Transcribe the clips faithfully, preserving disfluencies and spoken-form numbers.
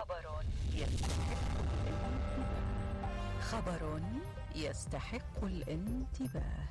خبر يستحق الانتباه. خبر يستحق الانتباه.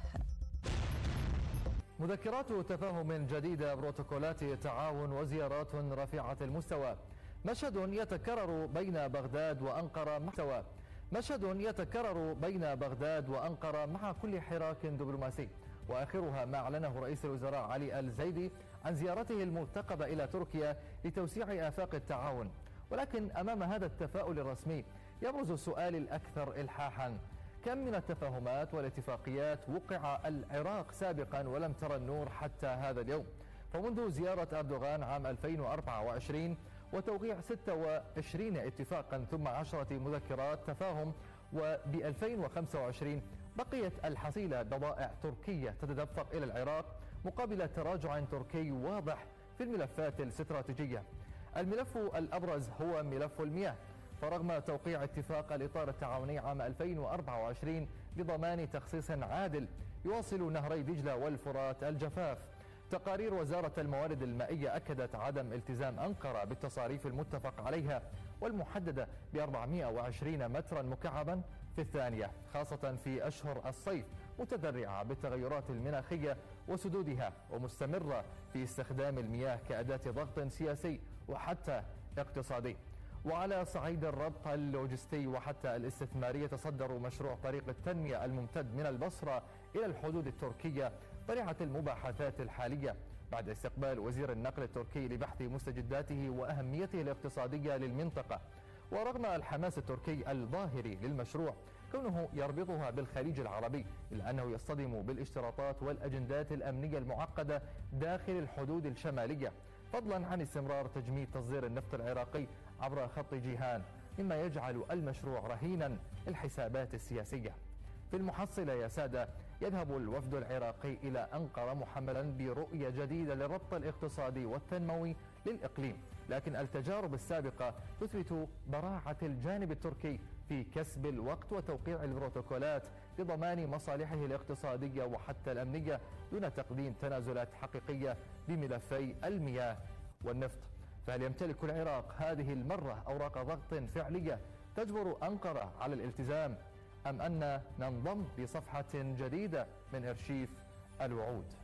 مذكرات تفاهم جديدة، بروتوكولات تعاون وزيارات رفيعة المستوى. مشهد يتكرر بين بغداد وأنقرة محتوى مشهد يتكرر بين بغداد وأنقرة مع كل حراك دبلوماسي، وآخرها ما أعلنه رئيس الوزراء علي الزيدي عن زيارته المرتقبة إلى تركيا لتوسيع آفاق التعاون. ولكن أمام هذا التفاؤل الرسمي يبرز السؤال الأكثر إلحاحا: كم من التفاهمات والاتفاقيات وقع العراق سابقا ولم ترى النور حتى هذا اليوم؟ فمنذ زيارة أردوغان عام ألفين وأربعة وعشرين وتوقيع ستة وعشرين اتفاقا ثم عشرة مذكرات تفاهم، وب ألفين وخمسة وعشرين بقيت الحصيلة بضائع تركية تتدفق إلى العراق مقابل تراجع تركي واضح في الملفات الاستراتيجية. الملف الأبرز هو ملف المياه، فرغم توقيع اتفاق الإطار التعاوني عام ألفين وأربعة وعشرين بضمان تخصيص عادل يواصل نهري دجلة والفرات الجفاف، تقارير وزارة الموارد المائية أكدت عدم التزام أنقرة بالتصاريف المتفق عليها والمحددة ب أربعمئة وعشرين مترا مكعبا في الثانية، خاصة في أشهر الصيف، متذرعة بالتغيرات المناخية وسدودها، ومستمرة في استخدام المياه كأداة ضغط سياسي وحتى اقتصادي. وعلى صعيد الربط اللوجستي وحتى الاستثماري يتصدر مشروع طريق التنمية الممتد من البصرة إلى الحدود التركية طليعة المباحثات الحالية بعد استقبال وزير النقل التركي لبحث مستجداته وأهميته الاقتصادية للمنطقة. ورغم الحماس التركي الظاهري للمشروع كونه يربطها بالخليج العربي، إلا أنه يصطدم بالاشتراطات والأجندات الأمنية المعقدة داخل الحدود الشمالية، فضلا عن استمرار تجميد تصدير النفط العراقي عبر خط جيهان، مما يجعل المشروع رهينا الحسابات السياسية. في المحصلة يا سادة، يذهب الوفد العراقي إلى أنقرة محملا برؤية جديدة للربط الاقتصادي والتنموي للإقليم، لكن التجارب السابقة تثبت براعة الجانب التركي في كسب الوقت وتوقيع البروتوكولات لضمان مصالحه الاقتصادية وحتى الأمنية دون تقديم تنازلات حقيقية بملفي المياه والنفط. فهل يمتلك العراق هذه المرة أوراق ضغط فعلية تجبر أنقرة على الالتزام، أم أن ننضم لصفحة جديدة من إرشيف الوعود؟